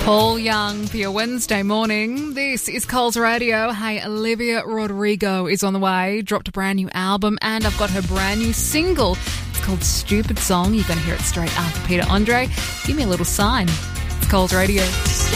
Paul Young for your Wednesday morning. This is Coles Radio. Hey, Olivia Rodrigo is on the way, dropped a brand new album, and I've got her brand new single. It's called Stupid Song. You're going to hear it straight after Peter Andre. Give me a little sign. It's Coles Radio.